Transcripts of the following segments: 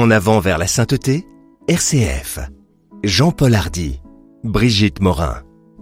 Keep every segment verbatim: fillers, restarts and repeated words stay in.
en avant vers la sainteté, R C F. Jean-Paul Hardy, Brigitte Morin.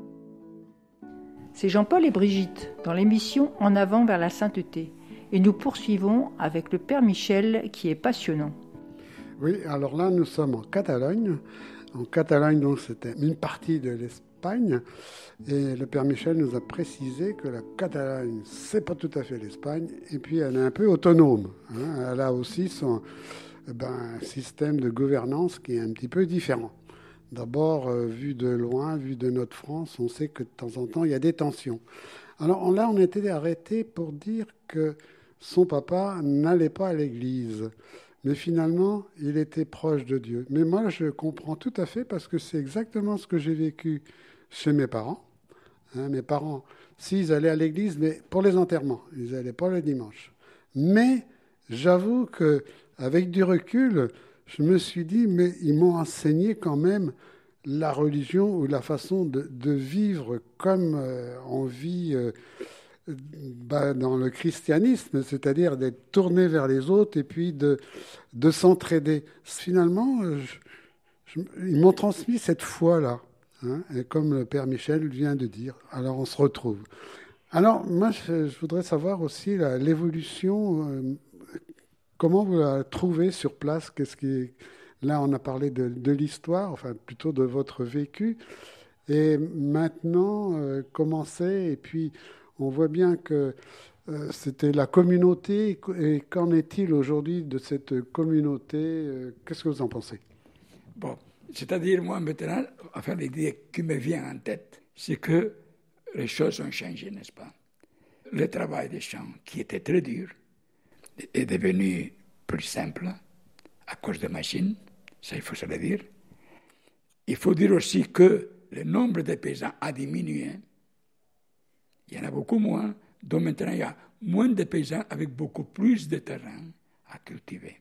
C'est Jean-Paul et Brigitte dans l'émission En avant vers la sainteté. Et nous poursuivons avec le Père Michel qui est passionnant. Oui, alors là nous sommes en Catalogne. En Catalogne, donc, c'était une partie de l'Espagne. Et le Père Michel nous a précisé que la Catalogne, c'est pas tout à fait l'Espagne. Et puis elle est un peu autonome. Hein. Elle a aussi son ben, système de gouvernance qui est un petit peu différent. D'abord, euh, vu de loin, vu de notre France, on sait que de temps en temps, il y a des tensions. Alors là, on était arrêté pour dire que son papa n'allait pas à l'église. Mais finalement, il était proche de Dieu. Mais moi, je comprends tout à fait parce que c'est exactement ce que j'ai vécu chez mes parents. Hein, mes parents, s'ils allaient à l'église, mais pour les enterrements, ils n'allaient pas le dimanche. Mais j'avoue qu'avec du recul, je me suis dit, mais ils m'ont enseigné quand même la religion ou la façon de, de vivre comme euh, on vit euh, bah, dans le christianisme, c'est-à-dire d'être tourné vers les autres et puis de, de s'entraider. Finalement, je, je, ils m'ont transmis cette foi-là, hein, et comme le Père Michel vient de dire. Alors on se retrouve. Alors moi, je, je voudrais savoir aussi la, l'évolution, euh, comment vous la trouvez sur place. Qu'est-ce qui, là, on a parlé de, de l'histoire, enfin plutôt de votre vécu. Et maintenant, euh, comment c'est ? Et puis, on voit bien que euh, c'était la communauté. Et qu'en est-il aujourd'hui de cette communauté ? euh, Qu'est-ce que vous en pensez ? Bon, c'est-à-dire, moi, maintenant, enfin, l'idée qui me vient en tête, c'est que les choses ont changé, n'est-ce pas ? Le travail des champs, qui était très dur, est devenu plus simple à cause des machines, ça il faut se le dire. Il faut dire aussi que le nombre de paysans a diminué. Il y en a beaucoup moins, donc maintenant il y a moins de paysans avec beaucoup plus de terrain à cultiver.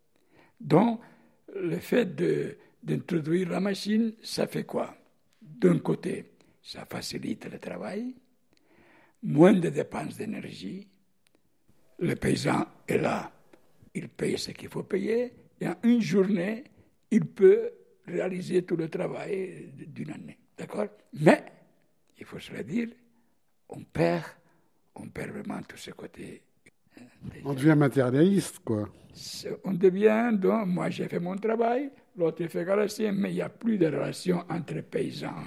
Donc, le fait de, d'introduire la machine, ça fait quoi ? D'un côté, ça facilite le travail, moins de dépenses d'énergie, le paysan est là, il paye ce qu'il faut payer, et en une journée, il peut réaliser tout le travail d'une année. D'accord ? Mais, il faut se le dire, on perd, on perd vraiment tout ce côté. On devient matérialiste, quoi. On devient, donc, moi j'ai fait mon travail, l'autre fait le sien, mais il n'y a plus de relation entre paysans.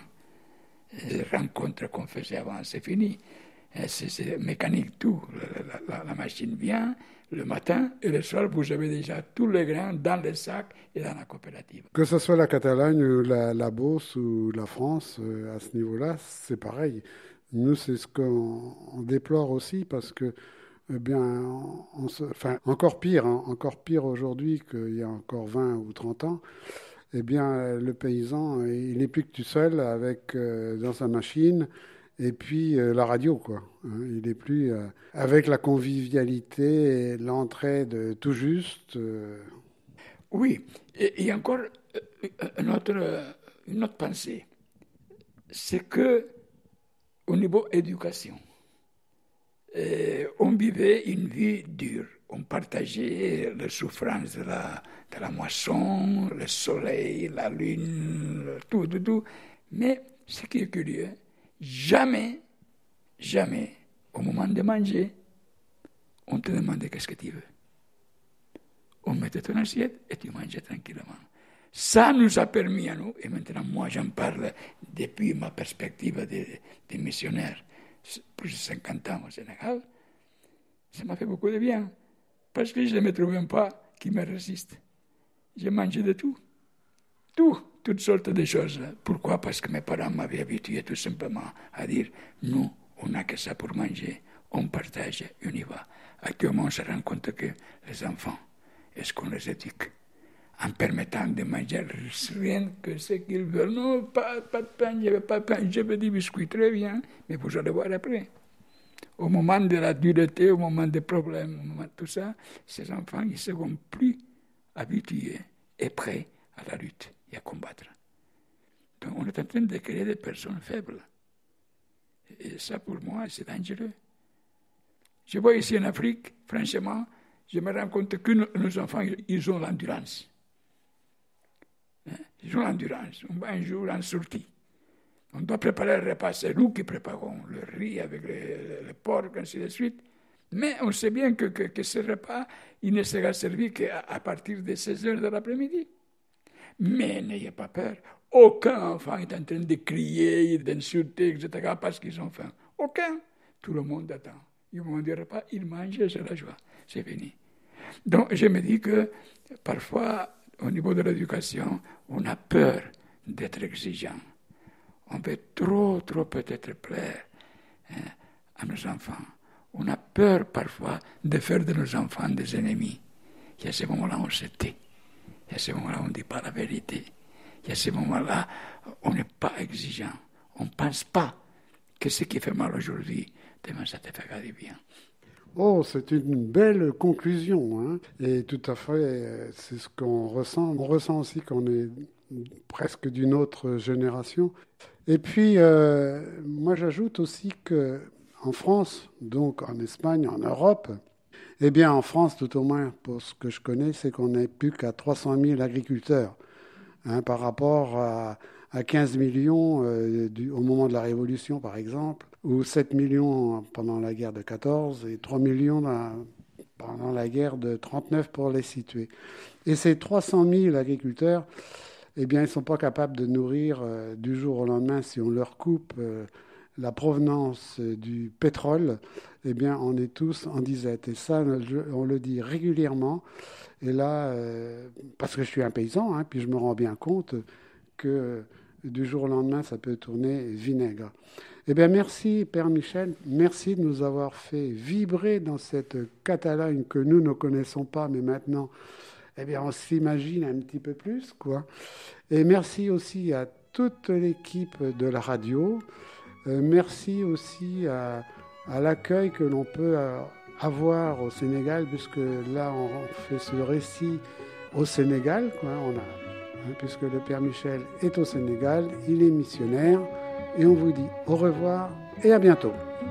Les rencontres qu'on faisait avant, c'est fini. C'est, c'est mécanique tout. La, la, la machine vient le matin et le soir, vous avez déjà tous les grains dans les sacs et dans la coopérative. Que ce soit la Catalogne, ou la, la Beauce ou la France, euh, à ce niveau-là, c'est pareil. Nous, c'est ce qu'on on déplore aussi parce que, eh bien, on, on se, enfin, encore pire, hein, encore pire aujourd'hui qu'il y a encore vingt ou trente ans, eh bien, le paysan, il n'est plus que tout seul avec, euh, dans sa machine. Et puis euh, la radio, quoi. Hein, il n'est plus euh, avec la convivialité et l'entraide tout juste. Euh... Oui, et, et encore une autre, une autre pensée, c'est que au niveau éducation, euh, on vivait une vie dure. On partageait les souffrances de la, de la moisson, le soleil, la lune, tout, tout, tout. Mais ce qui est curieux, jamais, jamais, au moment de manger, on te demandait qu'est-ce que tu veux. On mettait ton assiette et tu mangeais tranquillement. Ça nous a permis à nous, et maintenant moi j'en parle depuis ma perspective de, de missionnaire, plus de cinquante ans au Sénégal, ça m'a fait beaucoup de bien, parce que je ne me trouvais pas qui me résiste. J'ai mangé de tout, tout. Toutes sortes de choses. Pourquoi ? Parce que mes parents m'avaient habitué tout simplement à dire « Nous, on n'a que ça pour manger, on partage et on y va ». Actuellement, on se rend compte que les enfants, est-ce qu'on les éduque en permettant de manger rien que ce qu'ils veulent ? Non, pas, pas de pain, je veux pas de pain, je veux des biscuits, très bien, mais vous allez voir après. Au moment de la dureté, au moment des problèmes, au moment de tout ça, ces enfants, ils ne seront plus habitués et prêts à la lutte et à combattre. Donc on est en train de créer des personnes faibles. Et ça, pour moi, c'est dangereux. Je vois ici en Afrique, franchement, je me rends compte que nos enfants, ils ont l'endurance. Hein? Ils ont l'endurance. On va un jour en sortie. On doit préparer le repas. C'est nous qui préparons le riz avec le, le porc, ainsi de suite. Mais on sait bien que, que, que ce repas, il ne sera servi qu'à à partir de seize heures de l'après-midi. Mais n'ayez pas peur. Aucun enfant est en train de crier, d'insulter, et cetera parce qu'ils ont faim. Aucun. Tout le monde attend. Au moment du repas, ils mangent, c'est la joie. C'est fini. Donc, je me dis que parfois, au niveau de l'éducation, on a peur d'être exigeant. On veut trop, trop peut-être plaire hein, à nos enfants. On a peur parfois de faire de nos enfants des ennemis. Et à ce moment-là, on se tait. Et à ce moment-là, on ne dit pas la vérité. Et à ce moment-là, on n'est pas exigeant. On ne pense pas que ce qui fait mal aujourd'hui, demain, ça te fera du bien. Oh, c'est une belle conclusion, hein. Et tout à fait, c'est ce qu'on ressent. On ressent aussi qu'on est presque d'une autre génération. Et puis, euh, moi, j'ajoute aussi que en France, donc en Espagne, en Europe, eh bien, en France, tout au moins, pour ce que je connais, c'est qu'on n'est plus qu'à trois cent mille agriculteurs, hein, par rapport à, à quinze millions euh, du, au moment de la Révolution, par exemple, ou sept millions pendant la guerre de quatorze et trois millions dans, pendant la guerre de trente-neuf pour les situer. Et ces trois cent mille agriculteurs, eh bien, ils ne sont pas capables de nourrir euh, du jour au lendemain, si on leur coupe euh, la provenance euh, du pétrole, eh bien, on est tous en disette. Et ça, on le dit régulièrement. Et là, euh, parce que je suis un paysan, hein, puis je me rends bien compte que euh, du jour au lendemain, ça peut tourner vinaigre. Eh bien, merci, Père Michel. Merci de nous avoir fait vibrer dans cette Catalogne que nous ne connaissons pas, mais maintenant, eh bien, on s'imagine un petit peu plus, quoi. Et merci aussi à toute l'équipe de la radio. Euh, merci aussi à, à l'accueil que l'on peut avoir au Sénégal, puisque là, on fait ce récit au Sénégal, quoi. On a, hein, puisque le Père Michel est au Sénégal, il est missionnaire. Et on vous dit au revoir et à bientôt.